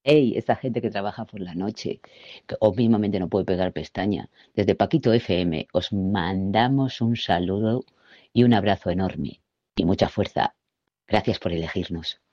Ey, esa gente que trabaja por la noche, que o mismamente no puede pegar pestaña. Desde Paquito FM os mandamos un saludo y un abrazo enorme y mucha fuerza. Gracias por elegirnos.